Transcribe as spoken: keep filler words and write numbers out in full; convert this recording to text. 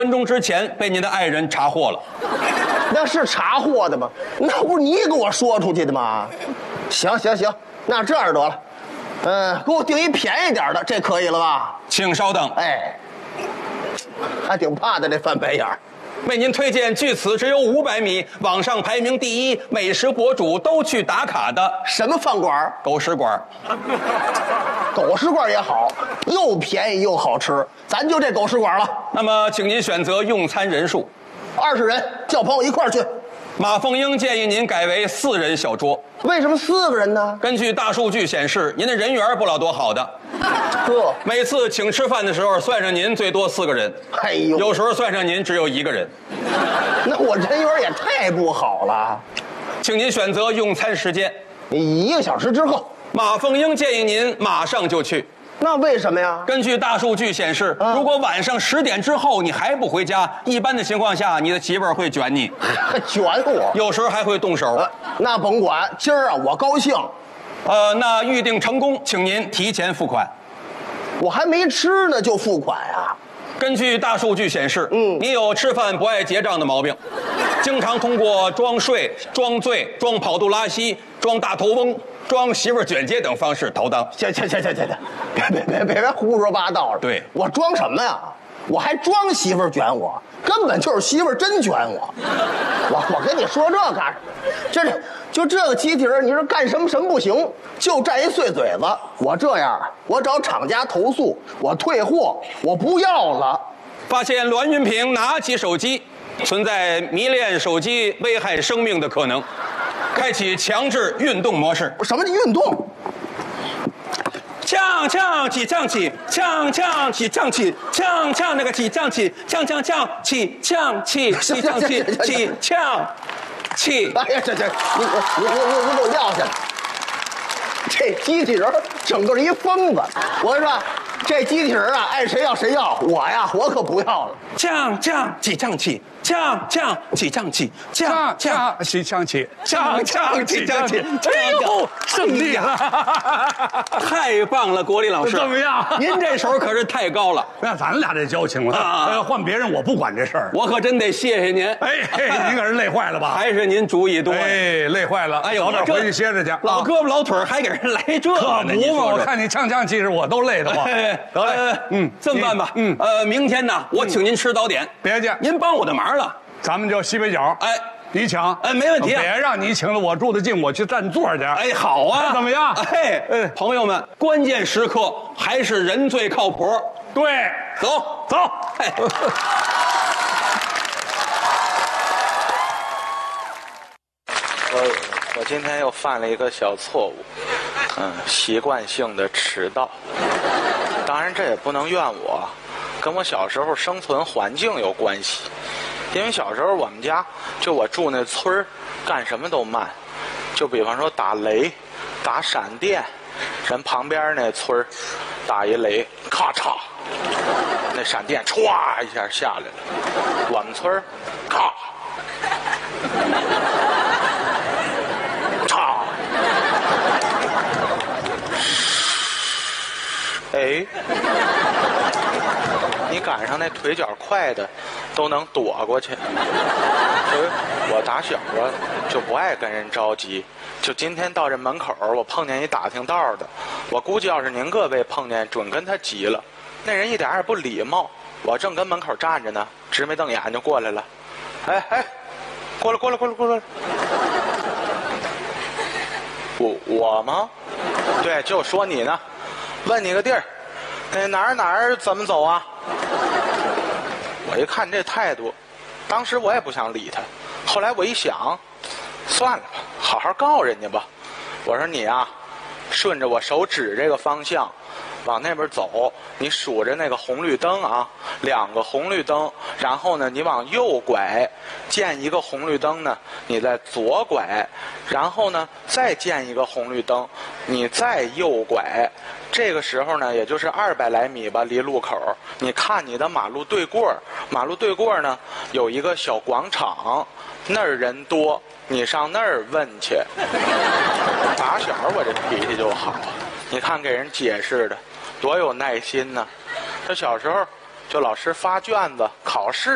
分钟之前被您的爱人查获了。 那是查获的吗？那不是你给我说出去的吗？行行行，那这样得了，嗯，给我订一便宜点的，这可以了吧？ 请稍等。 哎，还挺怕的这翻白眼儿。 为您推荐距此只有五百米，网上排名第一，美食博主都去打卡的什么饭馆？ 狗食馆。 狗食馆也好，又便宜又好吃，咱就这狗食馆了。 那么，请您选择用餐人数。 二十人，叫朋友一块儿去。 马凤英建议您改为四人小桌。 为什么四个人呢？ 根据大数据显示，您的人缘不老多好的。 呵， 每次请吃饭的时候，算上您最多四个人。 哎呦， 有时候算上您只有一个人。 那我人缘也太不好了。 请您选择用餐时间。 一个小时之后。 马凤英建议您马上就去。 那为什么呀？ 根据大数据显示，啊、如果晚上十点之后你还不回家，一般的情况下，你的媳妇儿会卷你， 卷我， 有时候还会动手。 呃、那甭管，今儿啊我高兴。 呃，那预定成功，请您提前付款。 我还没吃呢就付款啊？ 根据大数据显示， 嗯， 你有吃饭不爱结账的毛病，经常通过装睡、装醉、装跑肚拉稀、装大头翁、装媳妇儿卷街等方式逃当。 行行行行行行，别别别别别胡说八道了。 对， 我装什么呀？我还装媳妇儿卷我，根本就是媳妇儿真卷我。我我跟你说这干什么？这这就这个机器人，你说干什么什么不行，就占一碎嘴子。我这样，我找厂家投诉，我退货，我不要了。 发现栾云平拿起手机，存在迷恋手机危害生命的可能，开启强制运动模式。 什么叫运动？ 呛呛起呛起，呛呛起呛起，呛呛那个起呛起，呛呛呛起呛起，起呛起起呛起。 哎呀，这这，你你你你你给我撂下来！这机器人整个一疯子，我跟你说，这机器人啊，爱谁要谁要，我呀，我可不要了。 呛呛起呛起，呛呛起呛起， 呛呛起呛起， 呛呛起呛起。 哎呦，胜利了！ 太棒了，国立老师， 怎么样？ 您这手可是太高了。 那咱俩这交情了啊！呃，换别人我不管这事儿， 我可真得谢谢您。 哎，您可是累坏了吧？ 还是您主意多。 哎，累坏了。哎呦，早点回去歇着去。 老胳膊老腿还给人来这， 可不嘛！我看你呛呛，其实我都累得慌。 得嘞，嗯，这么办吧，嗯，呃，明天呢，我请您吃早点。 别介， 您帮我的忙了， 咱们就西北角。 哎， 你抢， 哎，没问题。 别让你请了，我住得近，我去占座去。 哎，好啊， 怎么样？ 哎，哎，朋友们，关键时刻还是人最靠谱。 对， 走走。 哎。 我我今天又犯了一个小错误，嗯，习惯性的迟到。当然这也不能怨我，跟我小时候生存环境有关系。因为小时候我们家就我住那村儿，干什么都慢。就比方说打雷、打闪电，人旁边那村儿打一雷，咔嚓，那闪电歘一下下来了。我们村儿，咔。哎，你赶上那腿脚快的，都能躲过去。我打小啊就不爱跟人着急，就今天到这门口，我碰见一打听道的，我估计要是您各位碰见，准跟他急了。那人一点也不礼貌，我正跟门口站着呢，直眉瞪眼就过来了。哎哎，过来过来过来过来。我我吗？对，就说你呢。问你个地儿，那哪儿哪儿怎么走啊？我一看这态度，当时我也不想理他。后来我一想，算了吧，好好告人家吧。我说你啊，顺着我手指这个方向往那边走，你数着那个红绿灯啊，两个红绿灯，然后呢你往右拐，见一个红绿灯呢你再左拐，然后呢再见一个红绿灯你再右拐。这个时候呢也就是二百来米吧，离路口，你看你的马路对过，马路对过呢有一个小广场，那儿人多，你上那儿问去。打小我这脾气就好，你看给人解释的多有耐心呢。他小时候就老师发卷子考试